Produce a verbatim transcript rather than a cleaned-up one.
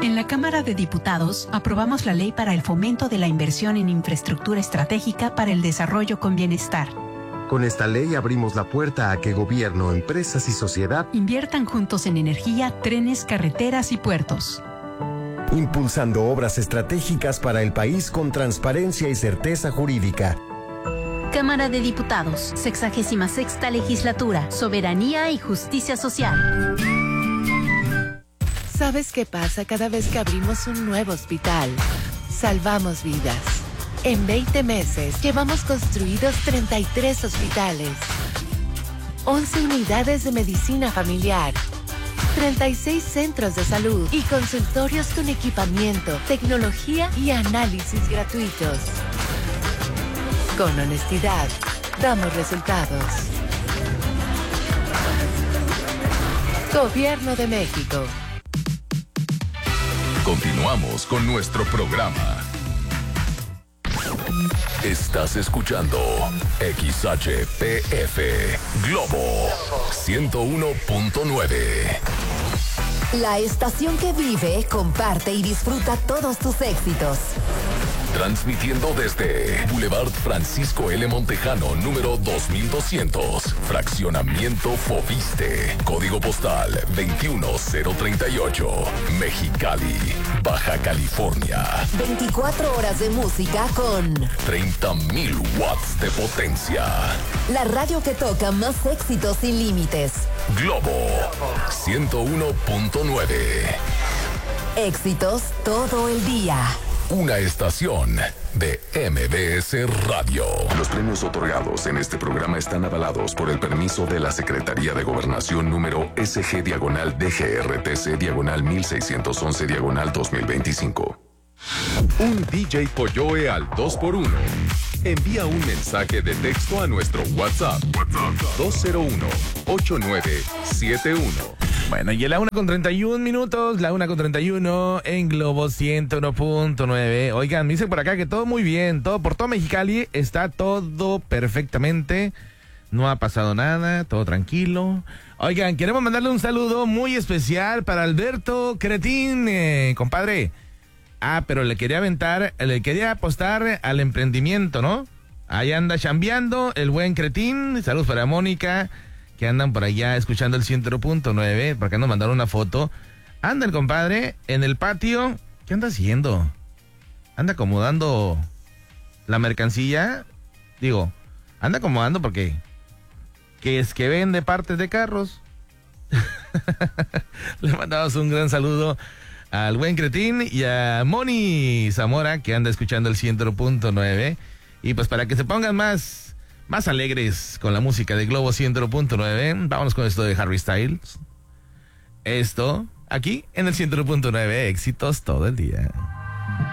En la Cámara de Diputados aprobamos la Ley para el Fomento de la Inversión en Infraestructura Estratégica para el Desarrollo con Bienestar. Con esta ley abrimos la puerta a que gobierno, empresas y sociedad inviertan juntos en energía, trenes, carreteras y puertos. Impulsando obras estratégicas para el país con transparencia y certeza jurídica. Cámara de Diputados, sexagésima sexta Legislatura, Soberanía y Justicia Social. ¿Sabes qué pasa cada vez que abrimos un nuevo hospital? Salvamos vidas. En veinte meses llevamos construidos treinta y tres hospitales, once unidades de medicina familiar, treinta y seis centros de salud y consultorios con equipamiento, tecnología y análisis gratuitos. Con honestidad, damos resultados. Gobierno de México. Continuamos con nuestro programa. Estás escuchando X H P F Globo ciento uno punto nueve. La estación que vive, comparte y disfruta todos tus éxitos. Transmitiendo desde Boulevard Francisco L. Montejano, número dos mil doscientos, Fraccionamiento Foviste, Código Postal veintiuno cero treinta y ocho, Mexicali, Baja California. veinticuatro horas de música con treinta mil watts de potencia. La radio que toca más éxitos sin límites. Globo ciento uno punto nueve. Éxitos todo el día. Una estación de M B S Radio. Los premios otorgados en este programa están avalados por el permiso de la Secretaría de Gobernación número S G diagonal D G R T C diagonal mil seiscientos once diagonal dos mil veinticinco. Un D J Polloe al dos por uno. Envía un mensaje de texto a nuestro WhatsApp. WhatsApp dos cero uno, ocho nueve siete uno. Bueno, y a la una con treinta y un minutos, la una con treinta y uno en Globo ciento uno punto nueve. Oigan, me dicen por acá que todo muy bien, todo por todo Mexicali, está todo perfectamente, no ha pasado nada, todo tranquilo. Oigan, queremos mandarle un saludo muy especial para Alberto Cretín, eh, compadre. Ah, pero le quería aventar, le quería apostar al emprendimiento, ¿no? Ahí anda chambeando el buen Cretín. Saludos para Mónica, que andan por allá escuchando el ciento uno punto nueve, porque nos mandaron una foto. Anda el compadre en el patio. ¿Qué anda haciendo? Anda acomodando la mercancía. Digo, anda acomodando porque que es que vende partes de carros. Le mandamos un gran saludo al buen Cretín y a Moni Zamora, que anda escuchando el ciento uno punto nueve. Y pues para que se pongan más, más alegres con la música de Globo ciento uno punto nueve, vámonos con esto de Harry Styles. Esto, aquí en el ciento uno punto nueve, éxitos todo el día.